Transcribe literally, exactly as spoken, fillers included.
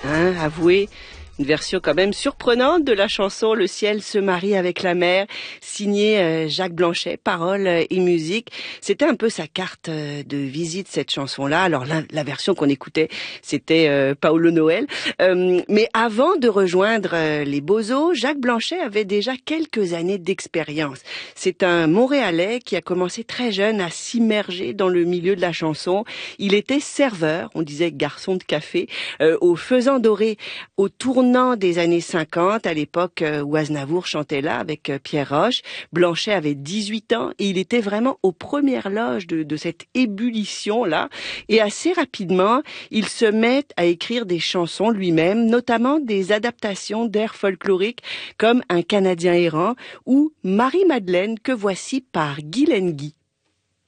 Hein, avouez, une version quand même surprenante de la chanson « Le ciel se marie avec la mer », signée euh, Jacques Blanchet, paroles euh, et musique. C'était un peu sa carte euh, de visite, cette chanson-là. Alors la, la version qu'on écoutait, c'était euh, Paolo Noël. Euh, mais avant de rejoindre euh, les Bozos, Jacques Blanchet avait déjà quelques années d'expérience. C'est un Montréalais qui a commencé très jeune à s'immerger dans le milieu de la chanson. Il était serveur, on disait garçon de café, euh, au Faisan Doré, au tournant des années cinquante, à l'époque où Aznavour chantait là avec Pierre Roche. Blanchet avait dix-huit ans et il était vraiment aux premières loges de, de cette ébullition-là. Et assez rapidement, il se met à écrire des chansons lui-même, notamment des adaptations d'airs folkloriques comme Un Canadien errant ou Marie-Madeleine, que voici par Guy Lenguy.